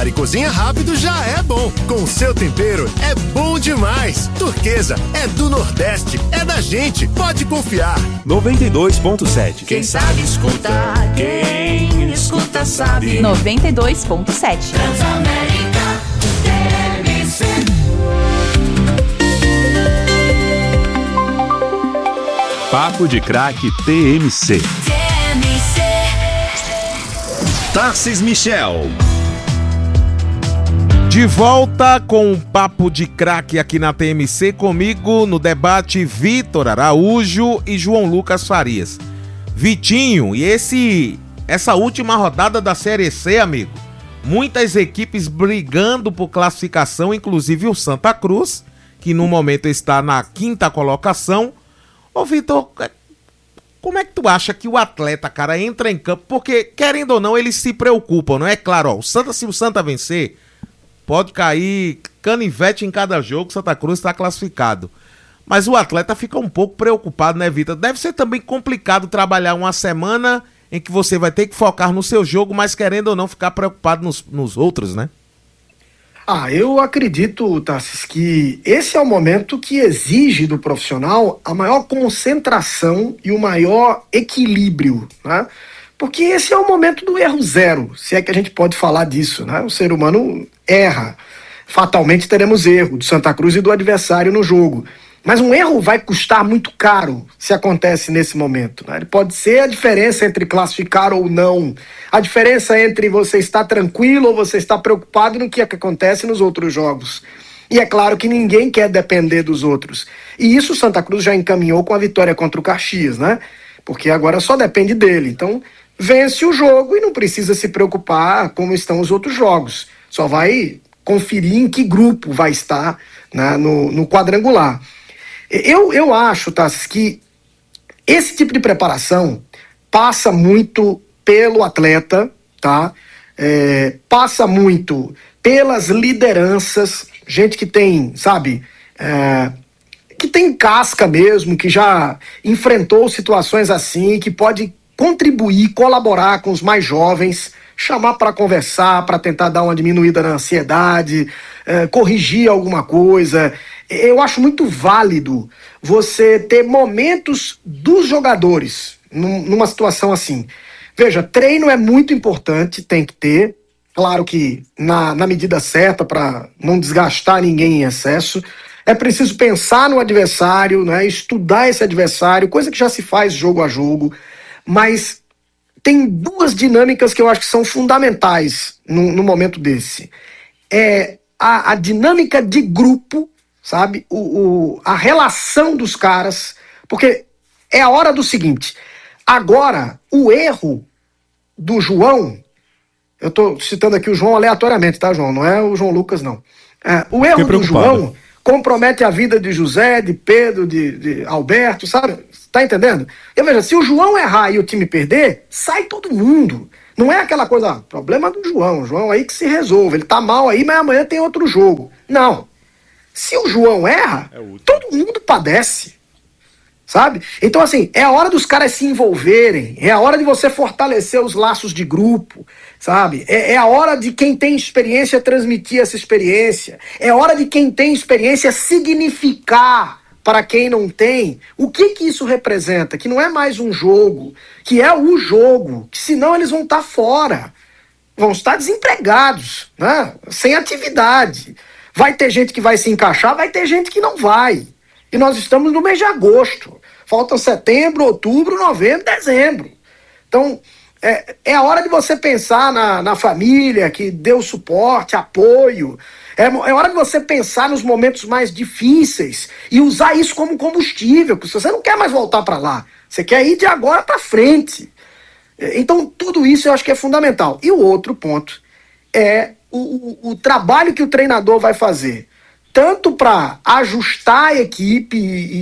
prepara e cozinha rápido já é bom. Com o seu tempero é bom demais. Turquesa é do Nordeste, é da gente, pode confiar. 92.7. Quem sabe escuta, quem escuta sabe. 92.7. Transamérica TMC. Papo de Craque TMC. Tarcis Michel. De volta com um Papo de Craque aqui na TMC, comigo no debate Vitor Araújo e João Lucas Farias. Vitinho, e essa última rodada da Série C, amigo, muitas equipes brigando por classificação, inclusive o Santa Cruz, que no momento está na 5ª colocação. Ô Vitor, como é que tu acha que o atleta, cara, entra em campo? Porque, querendo ou não, eles se preocupam, não é? Claro, ó, se o Santa vencer, pode cair canivete em cada jogo, Santa Cruz está classificado. Mas o atleta fica um pouco preocupado, né, Vitor? Deve ser também complicado trabalhar uma semana em que você vai ter que focar no seu jogo, mas querendo ou não ficar preocupado nos outros, né? Eu acredito, Tarcis, que esse é o momento que exige do profissional a maior concentração e o maior equilíbrio, né? Porque esse é o momento do erro zero, se é que a gente pode falar disso, né? O ser humano erra. Fatalmente teremos erro do Santa Cruz e do adversário no jogo. Mas um erro vai custar muito caro se acontece nesse momento, né? Ele pode ser a diferença entre classificar ou não. A diferença entre você estar tranquilo ou você estar preocupado no que acontece nos outros jogos. E é claro que ninguém quer depender dos outros. E isso o Santa Cruz já encaminhou com a vitória contra o Caxias, né? Porque agora só depende dele. Então, vence o jogo e não precisa se preocupar como estão os outros jogos. Só vai conferir em que grupo vai estar, né, no quadrangular. Eu acho, Tassi, que esse tipo de preparação passa muito pelo atleta, tá? Passa muito pelas lideranças, gente que tem, sabe, que tem casca mesmo, que já enfrentou situações assim, que pode contribuir, colaborar com os mais jovens, chamar para conversar, para tentar dar uma diminuída na ansiedade, corrigir alguma coisa. Eu acho muito válido você ter momentos dos jogadores numa situação assim. Veja, treino é muito importante, tem que ter. Claro que na medida certa, para não desgastar ninguém em excesso. É preciso pensar no adversário, né, estudar esse adversário, coisa que já se faz jogo a jogo. Mas tem duas dinâmicas que eu acho que são fundamentais no momento desse. A dinâmica de grupo, sabe? A relação dos caras, porque é a hora do seguinte. Agora, o erro do João, eu tô citando aqui o João aleatoriamente, tá, João? Não é o João Lucas, não. O erro do João compromete a vida de José, de Pedro, de Alberto, sabe? Tá entendendo? Eu vejo, se o João errar e o time perder, sai todo mundo. Não é aquela coisa, problema do João, o João aí que se resolve, ele tá mal aí, mas amanhã tem outro jogo. Não. Se o João erra, todo mundo padece, sabe? Então, assim, é a hora dos caras se envolverem, é a hora de você fortalecer os laços de grupo, sabe? É a hora de quem tem experiência transmitir essa experiência, é a hora de quem tem experiência significar para quem não tem o que isso representa, que não é mais um jogo, que é o jogo, que senão eles vão estar fora, vão estar desempregados, né? Sem atividade. Vai ter gente que vai se encaixar, vai ter gente que não vai. E nós estamos no mês de agosto. Faltam setembro, outubro, novembro, dezembro. Então, é a hora de você pensar na família, que deu suporte, apoio. É hora de você pensar nos momentos mais difíceis e usar isso como combustível, porque você não quer mais voltar para lá. Você quer ir de agora para frente. Então, tudo isso eu acho que é fundamental. E o outro ponto é o trabalho que o treinador vai fazer, tanto para ajustar a equipe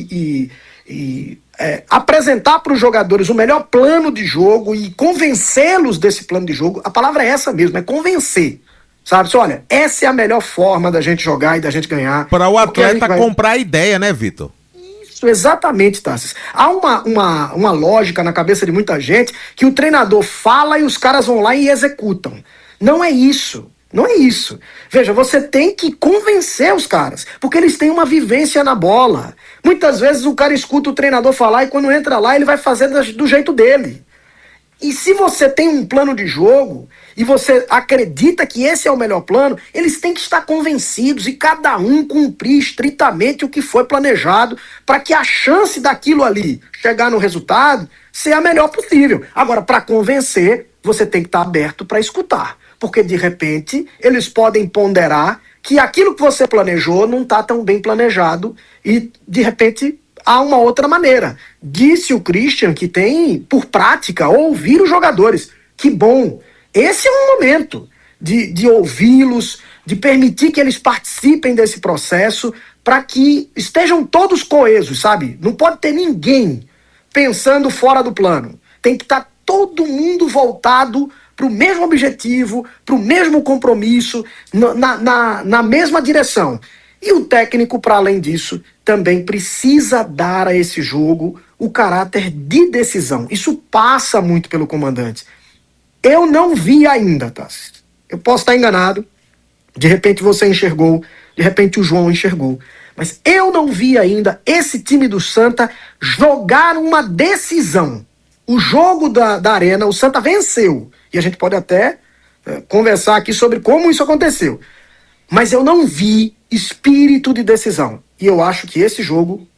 e apresentar para os jogadores o melhor plano de jogo e convencê-los desse plano de jogo. A palavra é essa mesmo, é convencer. Sabe, olha, essa é a melhor forma da gente jogar e da gente ganhar. Para o atleta comprar a ideia, né, Vitor? Isso, exatamente, Tarcis. Há uma lógica na cabeça de muita gente que o treinador fala e os caras vão lá e executam. Não é isso. Não é isso. Veja, você tem que convencer os caras, porque eles têm uma vivência na bola. Muitas vezes o cara escuta o treinador falar e quando entra lá ele vai fazer do jeito dele. E se você tem um plano de jogo e você acredita que esse é o melhor plano, eles têm que estar convencidos e cada um cumprir estritamente o que foi planejado para que a chance daquilo ali chegar no resultado seja a melhor possível. Agora, para convencer, você tem que estar aberto para escutar. Porque, de repente, eles podem ponderar que aquilo que você planejou não está tão bem planejado e, de repente, há uma outra maneira. Disse o Christian que tem, por prática, ouvir os jogadores. Que bom! Esse é um momento de ouvi-los, de permitir que eles participem desse processo para que estejam todos coesos, sabe? Não pode ter ninguém pensando fora do plano. Tem que estar todo mundo voltado para o mesmo objetivo, para o mesmo compromisso, na mesma direção. E o técnico, para além disso, também precisa dar a esse jogo o caráter de decisão. Isso passa muito pelo comandante. Eu não vi ainda, Tassi. Eu posso estar enganado. De repente você enxergou, de repente o João enxergou. Mas eu não vi ainda esse time do Santa jogar uma decisão. O jogo da Arena, o Santa venceu. E a gente pode até conversar aqui sobre como isso aconteceu. Mas eu não vi espírito de decisão. E eu acho que esse jogo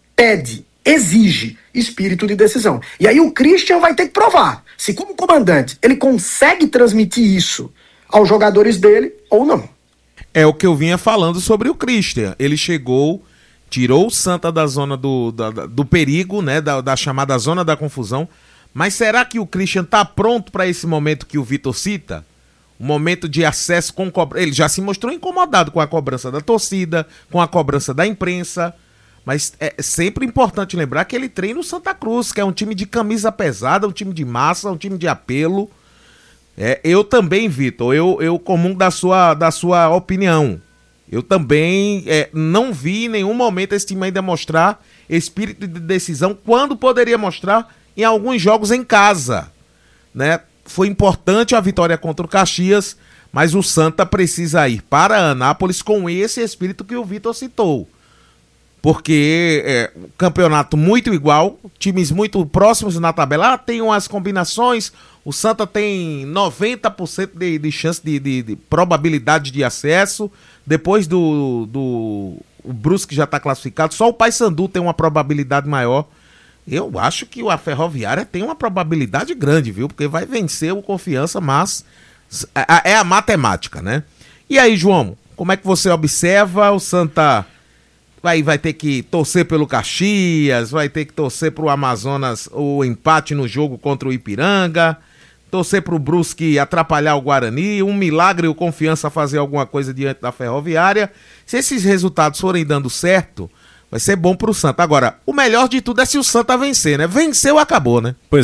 exige espírito de decisão. E aí o Christian vai ter que provar se, como comandante, ele consegue transmitir isso aos jogadores dele ou não. É o que eu vinha falando sobre o Christian. Ele chegou, tirou o Santa da zona do perigo, né, da chamada zona da confusão. Mas será que o Christian está pronto para esse momento que o Vitor cita? O momento de acesso com cobrança. Ele já se mostrou incomodado com a cobrança da torcida, com a cobrança da imprensa. Mas é sempre importante lembrar que ele treina o Santa Cruz, que é um time de camisa pesada, um time de massa, um time de apelo. Eu também, Vitor, eu comungo da sua opinião. Eu também não vi em nenhum momento esse time ainda mostrar espírito de decisão, quando poderia mostrar em alguns jogos em casa, né? Foi importante a vitória contra o Caxias, mas o Santa precisa ir para Anápolis com esse espírito que o Vitor citou. Porque um campeonato muito igual, times muito próximos na tabela, tem umas combinações, o Santa tem 90% de chance de probabilidade de acesso, depois o Brusque já está classificado, só o Paysandu tem uma probabilidade maior. Eu acho que a Ferroviária tem uma probabilidade grande, viu? Porque vai vencer o Confiança, mas é a matemática, né? E aí, João, como é que você observa? O Santa vai ter que torcer pelo Caxias, vai ter que torcer pro Amazonas o empate no jogo contra o Ipiranga, torcer pro Brusque atrapalhar o Guarani, um milagre o Confiança fazer alguma coisa diante da Ferroviária. Se esses resultados forem dando certo, vai ser bom pro Santa. Agora, o melhor de tudo é se o Santa vencer, né? Venceu, acabou, né? Pois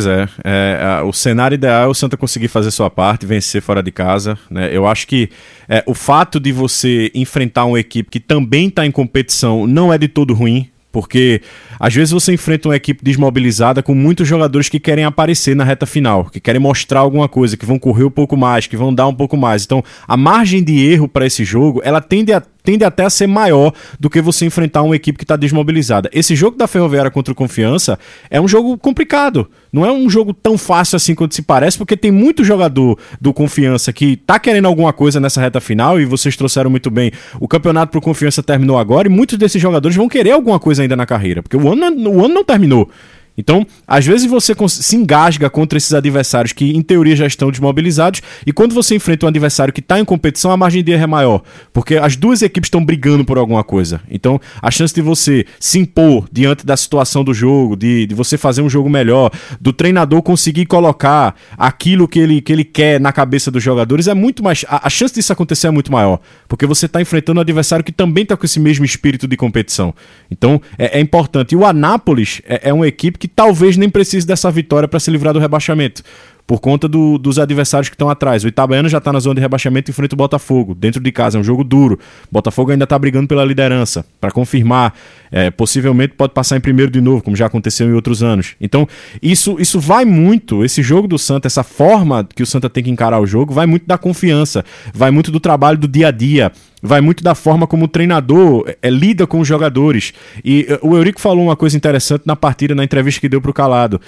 o cenário ideal é o Santa conseguir fazer sua parte, vencer fora de casa, né? Eu acho que o fato de você enfrentar uma equipe que também está em competição não é de todo ruim, porque às vezes você enfrenta uma equipe desmobilizada com muitos jogadores que querem aparecer na reta final, que querem mostrar alguma coisa, que vão correr um pouco mais, que vão dar um pouco mais. Então, a margem de erro para esse jogo, ela tende até a ser maior do que você enfrentar uma equipe que está desmobilizada. Esse jogo da Ferroviária contra o Confiança é um jogo complicado. Não é um jogo tão fácil assim quanto se parece, porque tem muito jogador do Confiança que tá querendo alguma coisa nessa reta final, e vocês trouxeram muito bem. O campeonato pro Confiança terminou agora e muitos desses jogadores vão querer alguma coisa ainda na carreira, porque o ano não terminou. Então, às vezes você se engasga contra esses adversários que, em teoria, já estão desmobilizados, e quando você enfrenta um adversário que está em competição, a margem de erro é maior, porque as duas equipes estão brigando por alguma coisa. Então, a chance de você se impor diante da situação do jogo, de você fazer um jogo melhor, do treinador conseguir colocar aquilo que ele quer na cabeça dos jogadores, é muito mais... A chance disso acontecer é muito maior, porque você está enfrentando um adversário que também está com esse mesmo espírito de competição. Então, é importante. E o Anápolis é uma equipe que talvez nem precise dessa vitória para se livrar do rebaixamento, por conta dos adversários que estão atrás. O Itabaiana já está na zona de rebaixamento e enfrenta o Botafogo, dentro de casa, é um jogo duro. O Botafogo ainda está brigando pela liderança, para confirmar, possivelmente pode passar em primeiro de novo, como já aconteceu em outros anos. Então, isso vai muito, esse jogo do Santa, essa forma que o Santa tem que encarar o jogo, vai muito da confiança, vai muito do trabalho do dia a dia, vai muito da forma como o treinador lida com os jogadores. E o Eurico falou uma coisa interessante na partida, na entrevista que deu para o Calado.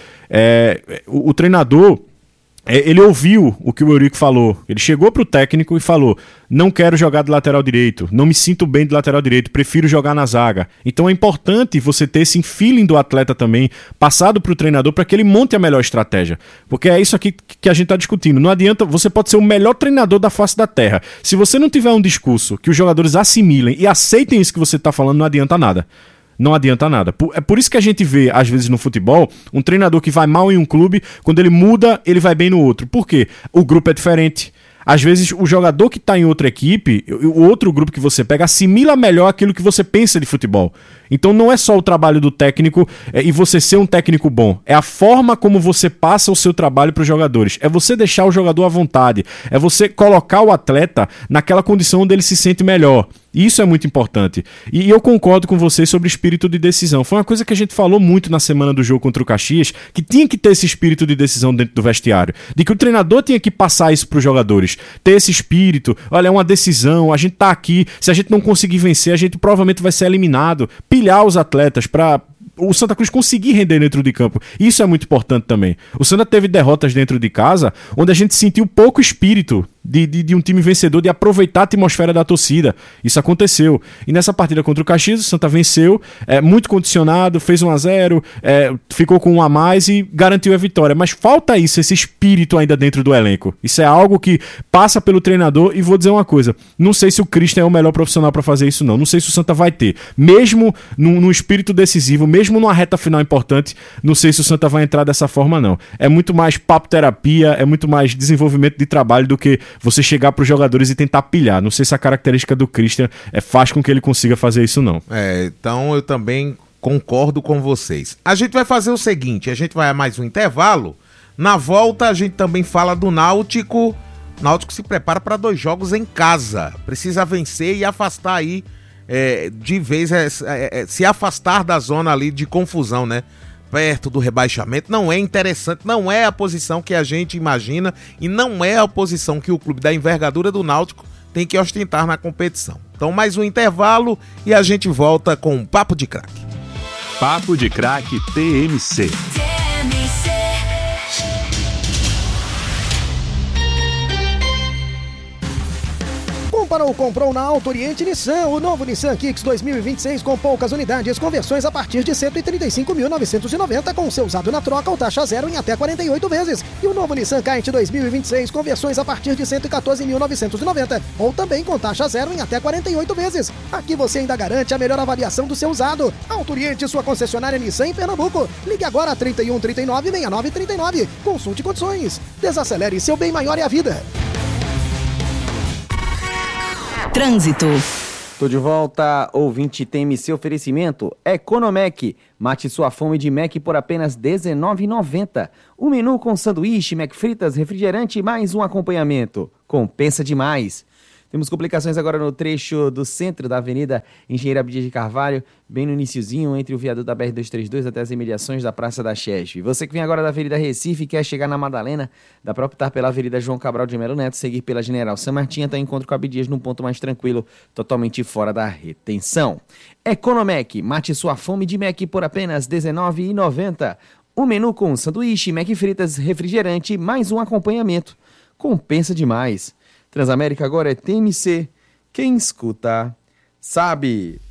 O treinador, ele ouviu o que o Eurico falou. Ele chegou pro técnico e falou: não quero jogar de lateral direito, não me sinto bem de lateral direito, prefiro jogar na zaga. Então é importante você ter esse feeling do atleta também, passado pro treinador, para que ele monte a melhor estratégia. Porque é isso aqui que a gente tá discutindo. Não adianta, você pode ser o melhor treinador da face da terra. Se você não tiver um discurso que os jogadores assimilem e aceitem isso que você tá falando, não adianta nada. Não adianta nada. É por isso que a gente vê, às vezes, no futebol, um treinador que vai mal em um clube, quando ele muda, ele vai bem no outro. Por quê? O grupo é diferente. Às vezes, o jogador que está em outra equipe, o outro grupo que você pega, assimila melhor aquilo que você pensa de futebol. Então não é só o trabalho do técnico e você ser um técnico bom. É a forma como você passa o seu trabalho para os jogadores. É você deixar o jogador à vontade. É você colocar o atleta naquela condição onde ele se sente melhor. Isso é muito importante. E eu concordo com você sobre o espírito de decisão. Foi uma coisa que a gente falou muito na semana do jogo contra o Caxias, que tinha que ter esse espírito de decisão dentro do vestiário. De que o treinador tinha que passar isso para os jogadores. Ter esse espírito. Olha, é uma decisão, a gente tá aqui. Se a gente não conseguir vencer, a gente provavelmente vai ser eliminado. Pilhar os atletas para o Santa Cruz conseguir render dentro de campo. Isso é muito importante também. O Santa teve derrotas dentro de casa onde a gente sentiu pouco espírito de um time vencedor, de aproveitar a atmosfera da torcida. Isso aconteceu. E nessa partida contra o Caxias, o Santa venceu, muito condicionado, fez 1-0, ficou com 1 a mais e garantiu a vitória. Mas falta isso, esse espírito ainda dentro do elenco. Isso é algo que passa pelo treinador. E vou dizer uma coisa, não sei se o Christian é o melhor profissional para fazer isso não. Não sei se o Santa vai ter. Mesmo num espírito decisivo, mesmo numa reta final importante, não sei se o Santa vai entrar dessa forma não. É muito mais papo terapia, é muito mais desenvolvimento de trabalho do que você chegar para os jogadores e tentar pilhar. Não sei se a característica do Christian faz com que ele consiga fazer isso não. Então eu também concordo com vocês. A gente vai fazer o seguinte, a gente vai a mais um intervalo. Na volta a gente também fala do Náutico. O Náutico se prepara para 2 jogos em casa. Precisa vencer e afastar aí de vez, se afastar da zona ali de confusão, né? Perto do rebaixamento, não é interessante, não é a posição que a gente imagina e não é a posição que o clube da envergadura do Náutico tem que ostentar na competição. Então mais um intervalo e a gente volta com um Papo de Craque. Papo de Craque TMC. Comprou na Auto Oriente Nissan, o novo Nissan Kicks 2026 com poucas unidades, conversões a partir de 135.990 com seu usado na troca ou taxa zero em até 48 vezes. E o novo Nissan Kite 2026, conversões a partir de 114.990 ou também com taxa zero em até 48 vezes. Aqui você ainda garante a melhor avaliação do seu usado. Auto Oriente, sua concessionária Nissan em Pernambuco. Ligue agora a 31 39 69 39. Consulte condições. Desacelere, seu bem maior é a vida. Trânsito. Tô de volta, ouvinte TMC oferecimento Economec. Mate sua fome de Mac por apenas R$19,90. O menu com sanduíche, Mac fritas, refrigerante e mais um acompanhamento. Compensa demais. Temos complicações agora no trecho do centro da Avenida Engenheiro Abdias de Carvalho, bem no iniciozinho, entre o viaduto da BR-232 até as imediações da Praça da Chesf. Você que vem agora da Avenida Recife e quer chegar na Madalena, dá para optar pela Avenida João Cabral de Melo Neto, seguir pela General San Martin até encontro com Abdias num ponto mais tranquilo, totalmente fora da retenção. Economec, mate sua fome de Mac por apenas R$19,90. O menu com sanduíche, Mac fritas, refrigerante e mais um acompanhamento. Compensa demais. Transamérica agora é TMC. Quem escuta, sabe.